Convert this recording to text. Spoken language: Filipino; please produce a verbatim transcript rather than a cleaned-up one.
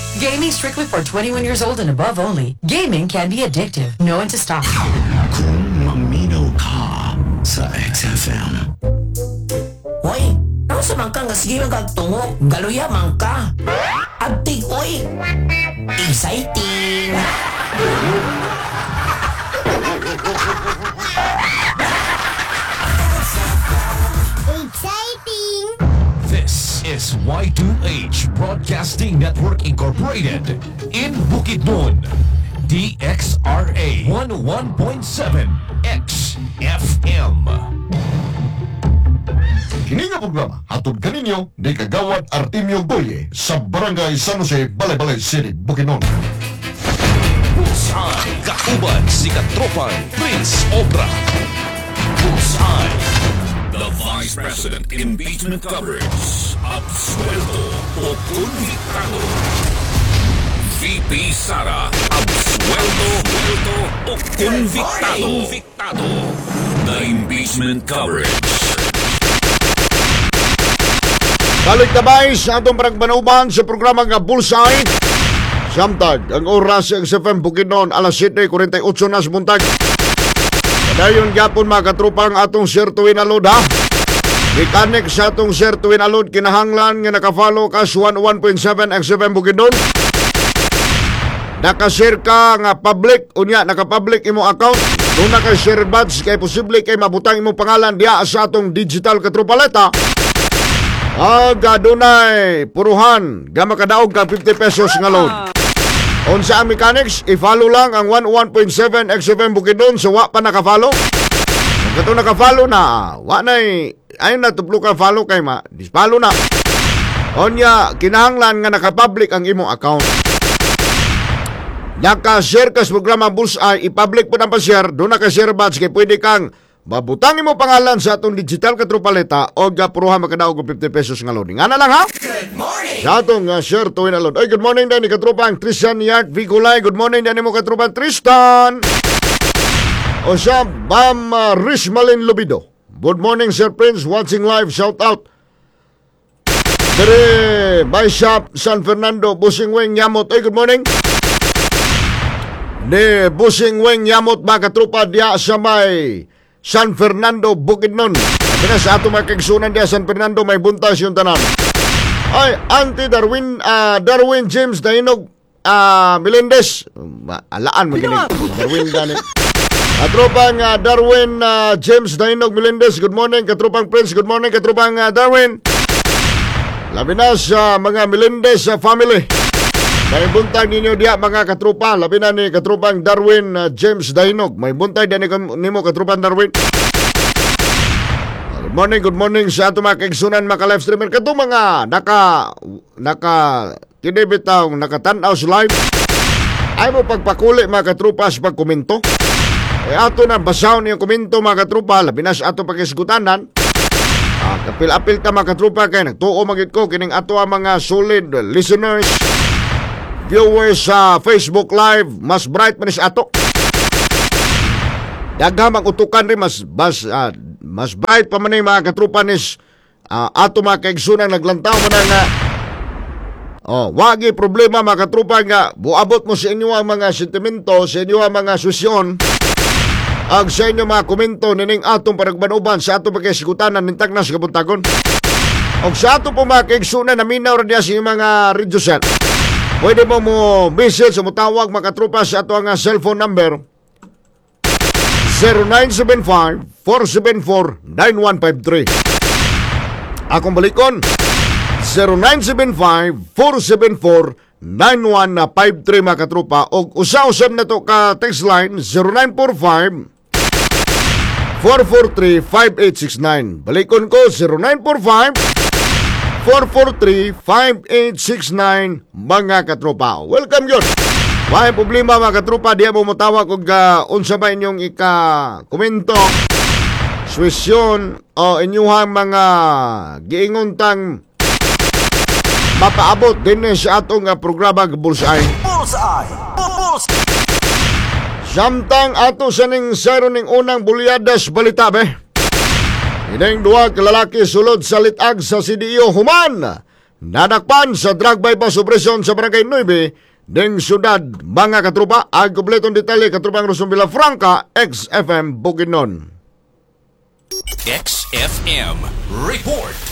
Gaming strictly for twenty-one years old and above only. Gaming can be addictive. Know when to stop. Kung mamino ka sa X F M. Hoy, ano sa man ka nga sige magagtungo? Galuya man ka. Abtig, oy. Exciting. Exciting. This is Y two H Broadcasting Network Incorporated in Bukidnon, D X R A one oh one point seven X F M. Kini nga programa hatod kaninyo ni Kagawad Artemio Goye sa Barangay San Jose, Balay-Balay City, Bukidnon. Bullseye, kauban si Katropan Prince Obra. Bullseye. The Vice President Impeachment Coverage. Absuelto o convictado. V P Sara. Absuelto o convictado. Convictado. The Impeachment Coverage. Balik tabay sa atong paragbanuban sa programa nga Bullseye. Samtag, ang oras sa X F M Bukidnon, alas siyete forty-eight na sa buntag. Dayon gyapon mga katrupang atong Sir Tuwin Alod ha. Ikanik sa atong Sir Tuwin Alod kinahanglan nga naka-follow ka sa one oh one point seven X F M Bukidnon. Naka-share ka nga public, unya naka-public imo account. Kung naka-share badge kay posible kay mabutang imo pangalan diha sa atong digital katrupaleta. Aga dunay puruhan ga makadaog ka fifty pesos nga load. Unsa ang mechanics, i-follow lang ang one oh one point seven X F M Bukidnon sa wa pa naka-follow. Kung kato naka-follow na, wa na ay na tuplo ka follow kay ma, dis-follow na. Onya, kinahanglan nga naka-public ang imong account. Naka-share ka sa programa Bullseye, i-public po ng pa-share, doon naka-share badge kay pwede kang mabutang imo pangalan sa atong digital katrupaleta o gapuruhan makadaog og fifty pesos nga loading. Ana lang ha? Good morning! Sa atong uh, Sir Tuwin Alod. Ay, good morning din ni katrupang Tristan Yart Viculay. Good morning din mo katrupang Tristan. O siya, Bam uh, Rishmalin Lubido. Good morning Sir Prince, watching live, shout out. Dere, by shop, San Fernando, Busing Weng Yamot. Ay, good morning. Ni Busing Weng Yamot mga katrupa diya sa may San Fernando, Bukidnon. Kaya sa ato mga kaigsunan diya San Fernando, may buntas yung tanan. Ay, Auntie Darwin, uh, Darwin James Dainog uh, Melendez. Alaan mo ginig. Darwin Dani. Katropang uh, Darwin uh, James Dainog Melendez. Good morning, katropang Prince. Good morning, katropang uh, Darwin. Labi na sa mga Melendez uh, family. May buntag ninyo diya mga katrupa. Labi na ni katrupang Darwin uh, James Dainog. May buntag din ni mo katrupang Darwin. Good morning, good morning sa ato mga kaigsunan, mga live streamer. Kato mga naka, naka, kinibitaw, nakatanaw sa live. Ay mo pagpakuli mga katrupa sa pagkomento. E ato na basaw niyong komento mga katrupa. Labi na sa ato pagkisgutanan. Ah, kapil-apil ka mga katrupa kaya nagtuo magit ko kining ato ang mga solid listeners, viewers sa uh, Facebook Live, mas bright man is ato. Daghang utukan rin mas mas uh, mas bright pa man mga katrupa nis uh, ato mga kaigsunan naglantaw man nga. Oh, wagi problema mga katrupa nga buabot mo sa inyo ang mga sentimento, sa inyo ang mga susyon. Ag sa inyo mga komento nining atong paragbanuban sa atong pagkasigutanan nintag na sa kabuntagon. Og sa ato po mga kaigsunan naminaw rin niya sa mga radio set. Pwede mo mo message o mo tawag mga katrupa sa ato ang cellphone number zero nine seven five, four seven four, nine one five three. Akong balikon zero nine seven five, four seven four, nine one five three mga katrupa. O usa-usap na to ka text line zero nine four five, four four three, five eight six nine. Balikon ko zero nine four five, four four three, five eight six nine mga katropa. Welcome yun. May problema mga katropa, diya mo matawag kung uh, unsa ba inyong ika-komento, suwesyon o inyuhang mga giinguntang mapaabot din sa atong uh, programa Bullseye. Bullseye! Bullseye! Samtang ato sa ning zero ning unang bulyadas balita be. Ining duha ka lalaki sulod sa litag sa C D O human nadakpan sa drug bypass operation sa Barangay nine ding syudad. Mga katropa, ang kompletong detalye katropang Rosong Villafranca, X F M Bukidnon. X F M Report.